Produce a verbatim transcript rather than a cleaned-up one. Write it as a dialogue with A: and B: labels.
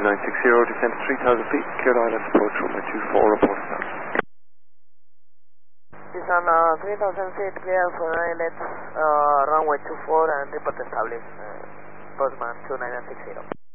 A: nine six zero, descend to three thousand feet, cleared islands approach runway two four, report start.
B: Descend uh, three thousand feet, clear for islands, uh, runway two four and report established, uh, Postman two nine six zero.